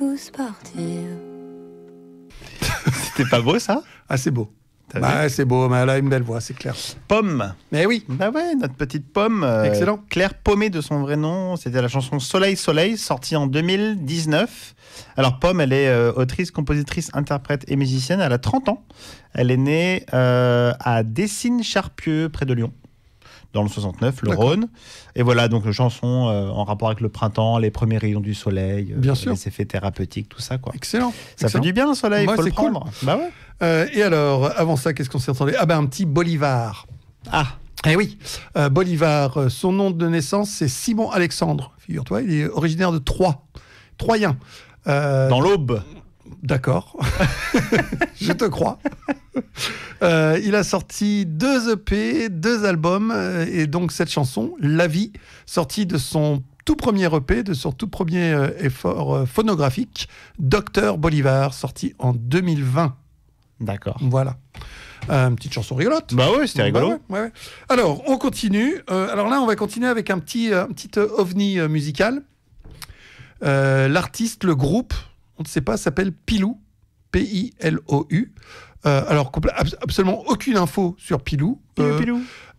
tous partir. C'était pas beau ça? Ah, c'est beau. Bah, c'est beau, mais elle a une belle voix, c'est clair. Pomme. Mais oui. Bah ouais, notre petite Pomme. Excellent. Claire Paumé de son vrai nom. C'était la chanson Soleil, Soleil, sortie en 2019. Alors Pomme, elle est autrice, compositrice, interprète et musicienne. Elle a 30 ans. Elle est née à Dessines-Charpieu, près de Lyon, dans le 69, le D'accord. Rhône. Et voilà, donc une chanson en rapport avec le printemps, les premiers rayons du soleil, Bien sûr. les effets thérapeutiques, tout ça, quoi. Excellent. Ça fait du bien le soleil, Ouais, faut le c'est cool. prendre. Bah ouais. Et alors, avant ça, qu'est-ce qu'on s'est entendu? Ah ben, un petit Bolivar. Ah, Eh oui, Bolivar, son nom de naissance, c'est Simon Alexandre. Figure-toi, il est originaire de Troyes. Troyen. dans l'Aube. D'accord. Je te crois. Il a sorti 2 EP, 2 albums, et donc cette chanson, La Vie, sortie de son tout premier EP, de son tout premier effort phonographique, Docteur Bolivar, sorti en 2020. D'accord. Voilà. Une petite chanson rigolote. Bah ouais, c'était rigolo. Bah ouais. Alors, on continue. Alors là, on va continuer avec un petit ovni musical. L'artiste, le groupe, on ne sait pas, s'appelle Pilou. P-I-L-O-U. Alors, absolument aucune info sur Pilou. Pilou.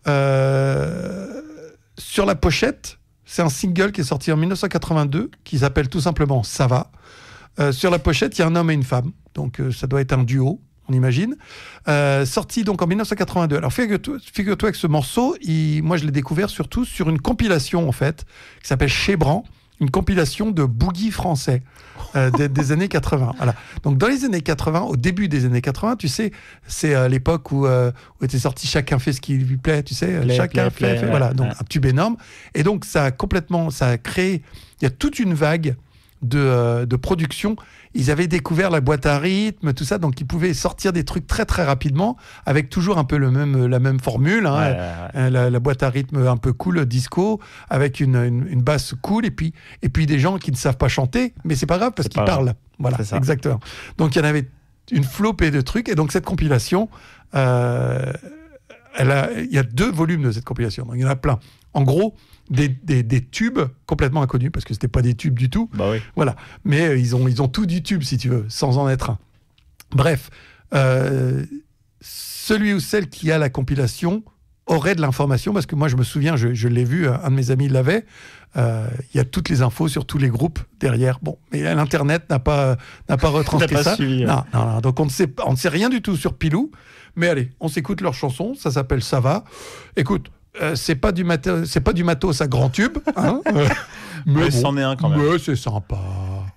Sur la pochette, c'est un single qui est sorti en 1982, qui s'appelle tout simplement Ça va. Sur la pochette, il y a un homme et une femme. Donc, ça doit être un duo, on imagine. Sorti donc en 1982. Alors, figure-toi que ce morceau, moi, je l'ai découvert surtout sur une compilation, en fait, qui s'appelle Chez-Bran, une compilation de boogie français des années 80. Voilà. Donc, dans les années 80, au début des années 80, tu sais, c'est l'époque où était sorti Chacun fait ce qui lui plaît, tu sais, Chacun fait. ouais, Voilà, donc ouais. un tube énorme. Et donc, ça a créé, il y a toute une vague de production. Ils avaient découvert la boîte à rythme, tout ça, donc ils pouvaient sortir des trucs très très rapidement, avec toujours un peu la même formule, hein, la boîte à rythme un peu cool, disco, avec une basse cool, et puis des gens qui ne savent pas chanter, mais c'est pas grave parce qu'ils parlent. Voilà, C'est ça. exactement. Donc il y en avait une flopée de trucs, et donc cette compilation, il y a 2 volumes de cette compilation, donc il y en a plein. En gros, des tubes complètement inconnus, parce que c'était pas des tubes du tout. Bah oui. Voilà. Mais ils ont tout du tube, si tu veux, sans en être un. Bref, celui ou celle qui a la compilation aurait de l'information, parce que moi, je me souviens, je l'ai vu, un de mes amis l'avait. Il y a toutes les infos sur tous les groupes derrière. Bon, mais l'Internet n'a pas retranscrit ça. Suivi, ouais. Non. Donc, on ne sait rien du tout sur Pilou. Mais allez, on s'écoute leur chanson. Ça s'appelle Ça va. Écoute, c'est pas du matos à grand tube, hein, Mais c'en est un quand même. Mais c'est sympa.